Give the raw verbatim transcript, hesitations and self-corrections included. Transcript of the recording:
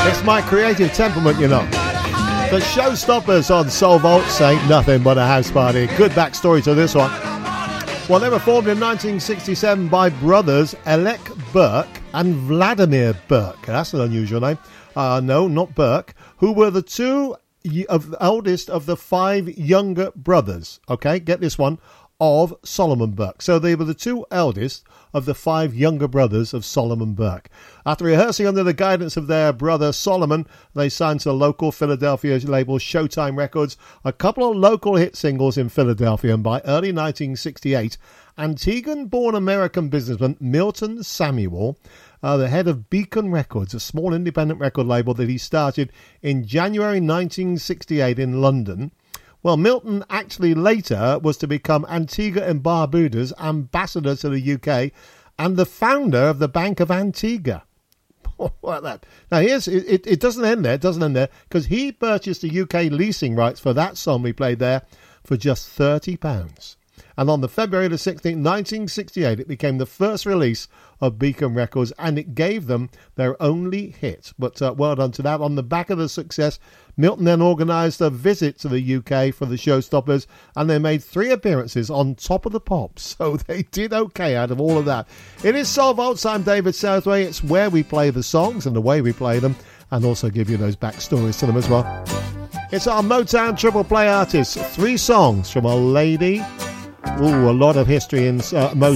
It's my creative temperament, you know. The Showstoppers on Soul Vaults ain't nothing but a house party. Good backstory to this one. Well, they were formed in nineteen sixty-seven by brothers Alec Burke and Vladimir Burke. That's an unusual name. Uh, no, not Burke. Who were the two of the eldest of the five younger brothers. Okay, get this one. Of Solomon Burke. So they were the two eldest of the five younger brothers of Solomon Burke. After rehearsing under the guidance of their brother Solomon, they signed to the local Philadelphia label Showtime Records, a couple of local hit singles in Philadelphia, and by early nineteen sixty-eight, Antiguan-born American businessman Milton Samuel, uh, the head of Beacon Records, a small independent record label that he started in January nineteen sixty-eight in London. Well, Milton actually later was to become Antigua and Barbuda's ambassador to the U K and the founder of the Bank of Antigua. Like that. Now, here's it, it doesn't end there, it doesn't end there, because he purchased the U K leasing rights for that song we played there for just thirty pounds. And on the February the sixteenth, nineteen sixty-eight, it became the first release of Beacon Records, and it gave them their only hit. But uh, well done to that. On the back of the success, Milton then organised a visit to the U K for the Showstoppers, and they made three appearances on Top of the Pops. So they did okay out of all of that. It is Soul Vaults. I'm David Southway. It's where we play the songs and the way we play them, and also give you those backstories to them as well. It's our Motown Triple Play artists. Three songs from a lady. Ooh, a lot of history in uh, Motown.